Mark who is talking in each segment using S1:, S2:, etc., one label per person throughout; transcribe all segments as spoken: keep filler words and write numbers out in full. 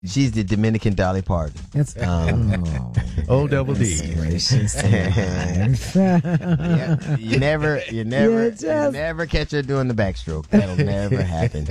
S1: She's the Dominican Dolly Parton.
S2: That's
S1: Um,
S2: oh,
S3: O double D.
S2: gracious.
S1: yeah, you never, you never,
S2: Yeah,
S1: you
S2: just-
S1: never catch her doing the backstroke. That'll never happen.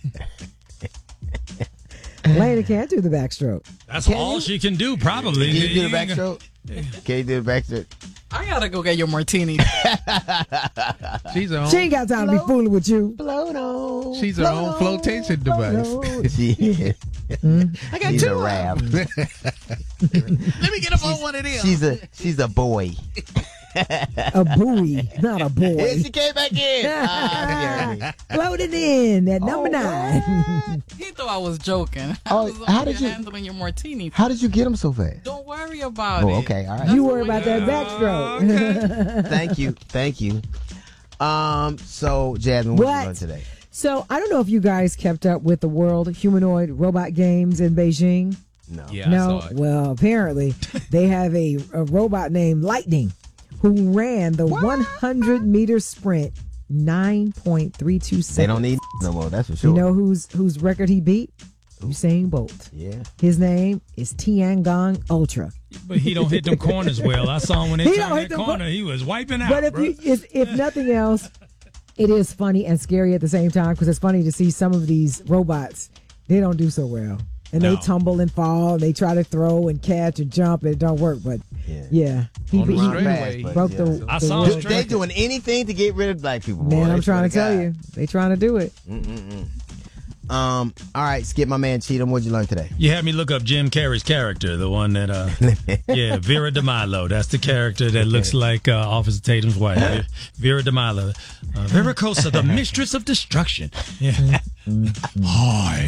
S2: Lena can't do the backstroke.
S4: That's
S1: Can
S4: all
S1: you?
S4: she can do, probably.
S1: Can you do the
S4: You ain't
S1: backstroke? Can you do the backstroke?
S5: I gotta go get your martini.
S3: She's her own.
S2: She ain't got time to be fooling with you.
S1: Float on.
S3: She's her own flotation device.
S1: She is.
S5: I got
S1: She's
S5: two.
S1: a rap.
S5: Let me get up on one of them.
S1: She's a she's a boy.
S2: A buoy, not a
S1: Here
S2: boy.
S1: she came back in. Ah, Jeremy.
S2: Floated in at number
S1: Oh,
S2: nine.
S5: He thought I was joking. I
S1: Oh,
S5: was over
S1: how
S5: here
S1: did you-
S5: handling your martini?
S1: How did you get him so fast?
S5: Don't worry about
S1: Oh,
S5: it.
S1: okay, all right.
S2: You worry about that backstroke.
S1: Thank you, thank you. Um, so Jasmine, what,
S2: What?
S1: you learn today?
S2: So I don't know if you guys kept up with the World Humanoid Robot Games in Beijing.
S1: No.
S4: Yeah,
S2: no,
S4: I saw it.
S2: well, apparently they have a, a robot named Lightning who ran the one hundred meter sprint nine point three two seconds.
S1: They don't need no more. That's for sure.
S2: You know whose whose record he beat? Usain Bolt.
S1: Yeah.
S2: His name is Tiangong Ultra.
S4: But he don't hit them corners well. I saw him when they
S2: He don't
S4: turned
S2: hit
S4: that
S2: them
S4: corner.
S2: cor-
S4: He was wiping out,
S2: But if
S4: bro.
S2: you, if, if nothing else, it is funny and scary at the same time because it's funny to see some of these robots. They don't do so well, and
S4: No.
S2: they tumble and fall. And they try to throw and catch and jump, and it don't work. But
S1: Yeah.
S2: yeah, he,
S3: On the
S2: he-
S3: straightaway,
S2: he
S1: but
S2: broke
S1: yeah.
S2: the.
S4: I
S2: the
S4: saw
S2: world
S4: him
S1: They
S2: record.
S1: doing anything to get rid of black people.
S2: Man,
S1: boy.
S2: I'm
S1: I
S2: trying to
S1: swear
S2: tell
S1: God.
S2: you, they trying to do it.
S1: Mm-mm-mm. Um. All right, Skip, my man, Cheatham. What'd you learn today?
S4: You had me look up Jim Carrey's character, the one that, uh, yeah, Vera DeMilo. That's the character that looks like uh, Officer Tatum's wife, Ve- Vera DeMilo. Uh, Vericosa, the mistress of destruction. Yeah. Hi.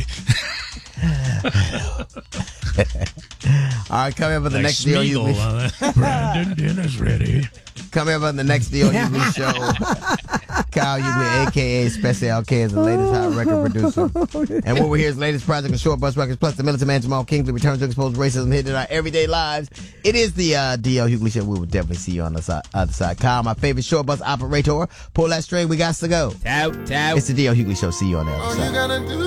S1: All right, coming up on the
S4: Like
S1: next deal.
S4: Smeagol,
S1: Hughley.
S4: uh, Brandon dinner's ready.
S1: Coming up on the next deal. Hughley show. Kyle Hughley, a k a. Special L K, is the latest hot record producer. And what we hear is the latest project of Short Bus Records, plus the militant man Jamal Kingsley returns to expose racism hidden in our everyday lives. It is the uh, D L Hughley show. We will definitely see you on the side, other side. Kyle, my favorite short bus operator. Pull that string. We got to go.
S6: Tout, tout.
S1: It's the D L Hughley show. See you on the other side.